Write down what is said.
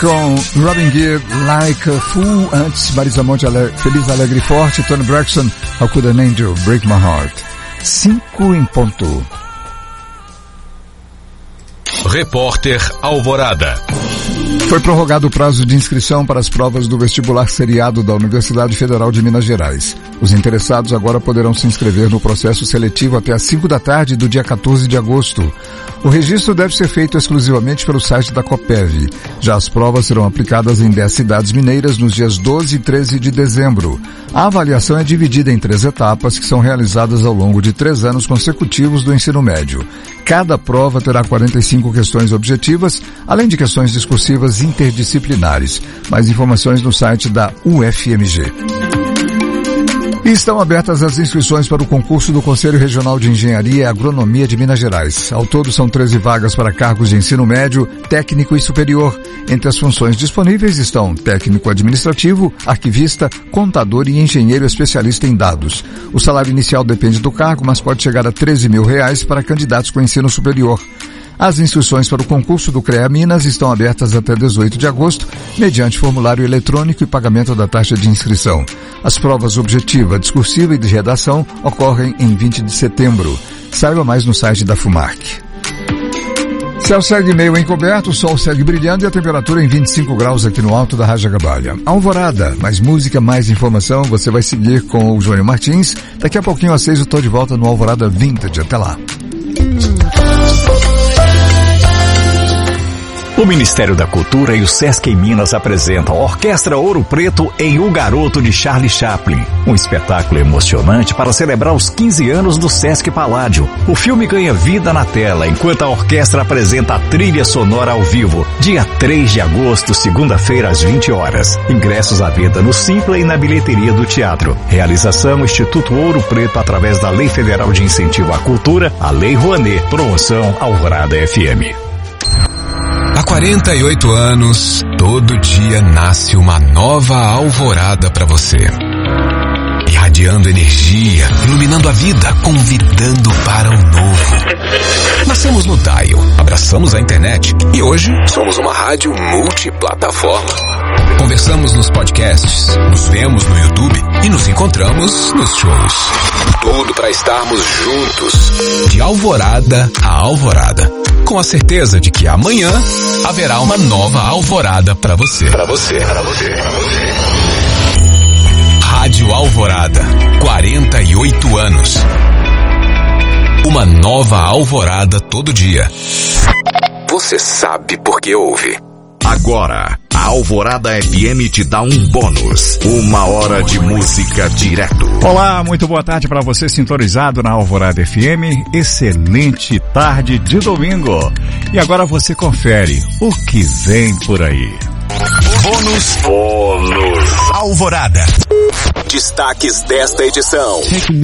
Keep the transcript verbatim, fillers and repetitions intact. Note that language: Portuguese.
com Robin Gibb, Like a Fool. Antes, Marisa Monte, Ale- Feliz, Alegre e Forte. Tony Braxton, How Could an Angel Break My Heart. Cinco em ponto. Repórter Alvorada. Foi prorrogado o prazo de inscrição para as provas do vestibular seriado da Universidade Federal de Minas Gerais. Os interessados agora poderão se inscrever no processo seletivo até às cinco da tarde do dia quatorze de agosto. O registro deve ser feito exclusivamente pelo site da Copeve. Já as provas serão aplicadas em dez cidades mineiras nos dias doze e treze de dezembro. A avaliação é dividida em três etapas que são realizadas ao longo de três anos consecutivos do ensino médio. Cada prova terá quarenta e cinco questões objetivas, além de questões discursivas interdisciplinares. Mais informações no site da U F M G. E estão abertas as inscrições para o concurso do Conselho Regional de Engenharia e Agronomia de Minas Gerais. Ao todo são treze vagas para cargos de ensino médio, técnico e superior. Entre as funções disponíveis estão técnico administrativo, arquivista, contador e engenheiro especialista em dados. O salário inicial depende do cargo, mas pode chegar a treze mil reais para candidatos com ensino superior. As inscrições para o concurso do CREA Minas estão abertas até dezoito de agosto, mediante formulário eletrônico e pagamento da taxa de inscrição. As provas objetiva, discursiva e de redação ocorrem em vinte de setembro. Saiba mais no site da FUMARC. Céu segue meio encoberto, o sol segue brilhando e a temperatura em vinte e cinco graus aqui no alto da Rajagabalha. Alvorada, mais música, mais informação, você vai seguir com o Júnior Martins. Daqui a pouquinho às seis eu estou de volta no Alvorada Vintage. Até lá. O Ministério da Cultura e o Sesc em Minas apresentam a Orquestra Ouro Preto em O Garoto de Charlie Chaplin. Um espetáculo emocionante para celebrar os quinze anos do Sesc Paládio. O filme ganha vida na tela enquanto a orquestra apresenta a trilha sonora ao vivo. Dia três de agosto, segunda-feira às vinte horas. Ingressos à venda no Simpla e na bilheteria do teatro. Realização Instituto Ouro Preto através da Lei Federal de Incentivo à Cultura, a Lei Rouanet. Promoção Alvorada F M. Há quarenta e oito anos, todo dia nasce uma nova alvorada para você. Irradiando energia, iluminando a vida, convidando para o novo. Nascemos no Dial, abraçamos a internet e hoje somos uma rádio multiplataforma. Conversamos nos podcasts, nos vemos no YouTube e nos encontramos nos shows. Tudo para estarmos juntos, de alvorada a alvorada. Com a certeza de que amanhã haverá uma nova alvorada para você. Para você, para você, para você. Rádio Alvorada, quarenta e oito anos. Uma nova alvorada todo dia. Você sabe por que ouve. Agora, a Alvorada F M te dá um bônus. Uma hora de música direto. Olá, muito boa tarde para você sintonizado na Alvorada F M. Excelente tarde de domingo. E agora você confere o que vem por aí. Bônus, bônus. Alvorada. Destaques desta edição.